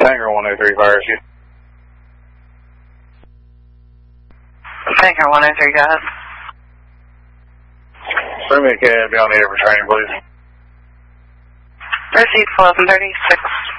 Tango 103 fires you. Tango 103, go ahead. Bring me a cab down here for training, please. Received 1136.